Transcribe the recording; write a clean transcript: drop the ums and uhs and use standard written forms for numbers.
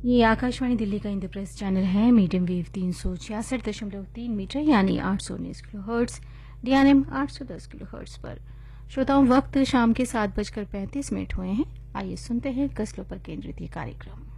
ये आकाशवाणी दिल्ली का इंद्रप्रस्थ चैनल है। मीडियम वेव 366.3 मीटर यानी 819 kilo hertz, DNM 810 kilo hertz पर। श्रोताओं, वक्त शाम के 7:35 हुए हैं। आइए सुनते हैं गजलों पर केंद्रित ये कार्यक्रम।